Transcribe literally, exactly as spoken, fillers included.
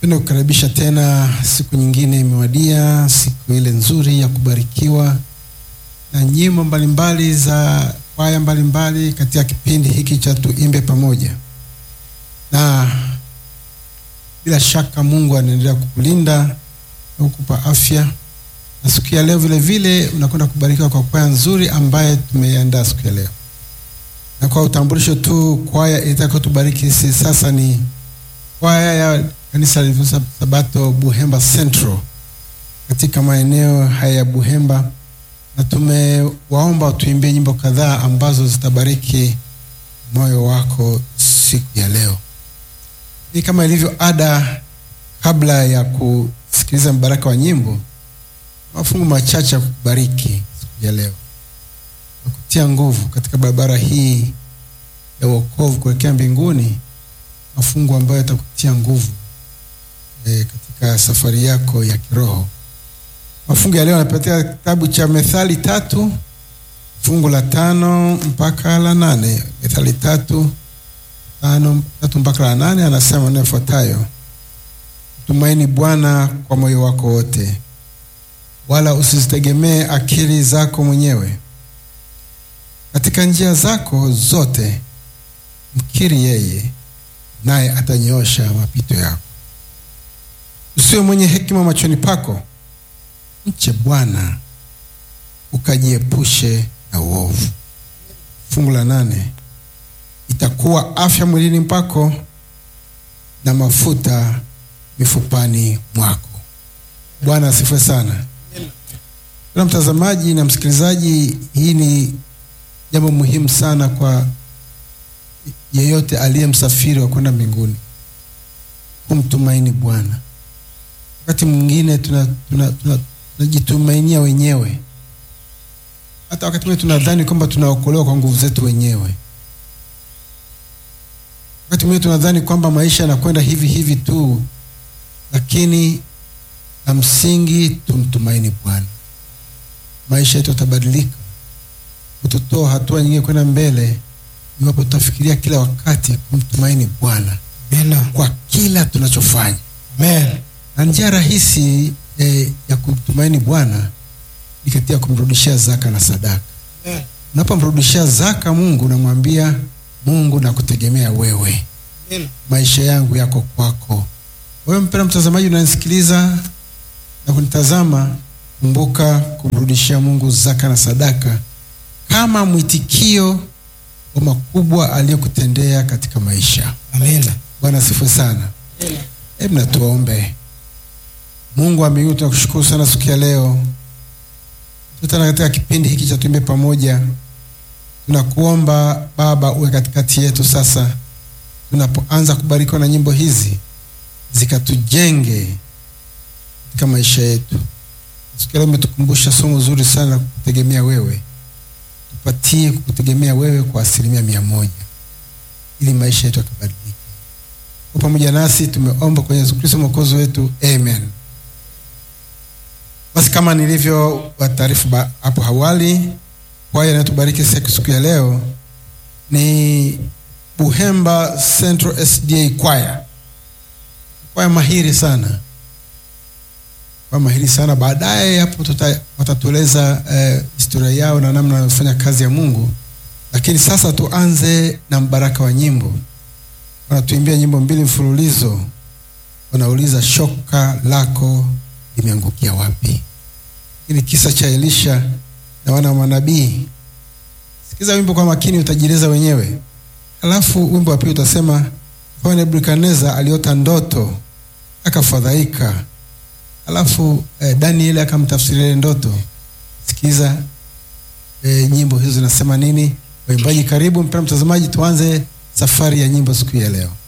Napenda kukaribisha tena, siku nyingine imewadia, siku ile nzuri ya kubarikiwa na nyimbo mbalimbali za kwaya mbalimbali katika kipindi hiki cha Tuimbe Pamoja. Na bila shaka Mungu anaendelea kukulinda na kukupa afya. Na siku ya leo vile vile unakwenda kubarikiwa kwa kwaya nzuri ambaye tumeiandaa siku ya leo. Na kwa utambulisho tu, kwaya itakayotubariki sisi sasa ni kwaya ya Kanisa la Sabato Buhemba Central katika maeneo haya ya Buhemba, na tumewaomba tuimbie nyimbo kadhaa ambazo zitabariki moyo wako siku ya leo. Ni kama ilivyo ada, kabla ya kusikiliza mbaraka wa nyimbo, mafungu machache ya kubariki siku ya leo na kutia nguvu katika barabara hii ya wokovu kuelekea mbinguni, mafungu ambayo yatakutia nguvu E, katika safari yako ya kiroho. Mafungu ya leo yanapatia kitabu cha Methali tatu, fungu la tano mpaka la nane. Methali tatu, tano, tatu mpaka la nane, anasema neno ifuatayo: Tumaini Bwana kwa moyo wako wote, wala usizitegemee akili zako mwenyewe. Katika njia zako zote mkiri yeye, naye atanyoosha mapito yako. Usiwe mwenye hekima machoni pako, mche Bwana ukajiepushe na uovu. Fungu la nane, itakuwa afya mwilini mpako na mafuta mifupani mwako. Bwana asifiwe sana. Kwa mtazamaji na msikilizaji, hii ni jambo muhimu sana kwa yeyote aliye msafiri wa kwenda mbinguni, kumtumaini Bwana. Wakati mwingine tunajitumainia tuna, tuna wenyewe. Hata wakati mwingine tunadhani kwamba tunaokolewa kwa nguvu zetu wenyewe. Wakati mwingine tunadhani kwamba maisha yanakwenda hivi hivi tu, lakini na msingi tumtumaini Bwana. Maisha yetu yatabadilika, kutotoa hatua nyingine kwenda mbele iwapo tutafikiria kila wakati kumtumaini Bwana kwa kila tunachofanya. Amen. Na njia rahisi eh, ya kumtumaini Bwana ni katika kumrudishia zaka na sadaka. Yeah. Unapomrudishia zaka Mungu, unamwambia Mungu, nakutegemea wewe. Yeah. Maisha yangu yako kwako. Wewe mpendwa mtazamaji unanisikiliza na kunitazama, kumbuka kumrudishia Mungu zaka na sadaka kama mwitikio wa makubwa aliyokutendea katika maisha. Amen. Bwana asifiwe sana. Amen. Hebu na tuombe. Mungu wa mbinguni, tunakushukuru sana siku ya leo. Tutana katika kipindi hiki cha Tuimbe Pamoja. Tunakuomba Baba uwe katikati yetu sasa. Tunapoanza kubarikiwa na nyimbo hizi, zikatujenge katika maisha yetu. Siku ya leo umetukumbusha somo zuri sana, kutegemea wewe. Tupatie kutegemea wewe kwa asilimia mia moja ili maisha yetu yakabadilike. Kwa pamoja nasi tumeomba kwa Yesu Kristo Mwokozi wetu. Amen. Basi kama nilivyo wataarifu hapo awali, kwaya inayotubariki siku ya leo ni Buhemba Central S D A Choir. Kwaya mahiri sana. Kwaya mahiri sana. Baadaye hapo watatueleza eh, historia yao na namna wanafanya kazi ya Mungu. Lakini sasa tuanze na mbaraka wa nyimbo. Wanatuimbia nyimbo mbili mfululizo. Wanauliza, shoka lako limeangukia wapi? Hili kisa cha Elisha na wana wa manabii. Sikiza wimbo kwa makini, utajieleza wenyewe. Halafu wimbo wa pili utasema, kwa Nebukadneza aliota ndoto akafadhaika. Halafu eh, Danieli akamtafsiria ndoto. Sikiza eh, nyimbo hizo zinasema nini. Waimbaji karibu, mpendwa mtazamaji, tuanze safari ya nyimbo siku ya leo.